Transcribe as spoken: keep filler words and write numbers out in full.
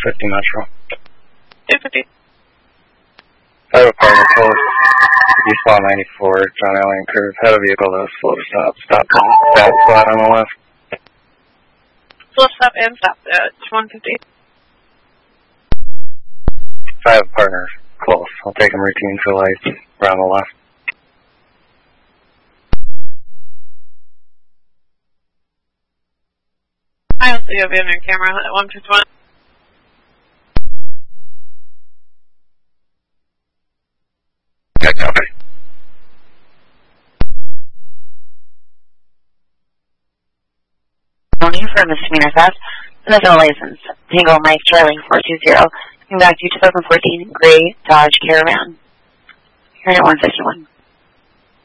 fifty Metro. two fifty. I have a partner close. East Law ninety-four, John Allen Curve. Had a vehicle that was slow to stop. Stop. Bad spot on the left. Slow stop and stop at one fifty. I have a partner close. I'll take him routine to lights around the left. I also have you on your camera at one fifty-one. Okay, copy. Only for misdemeanor theft. There's no license. Tango Mike Charlie four two zero. Coming back to twenty fourteen Gray Dodge Caravan. Here at one fifty-one.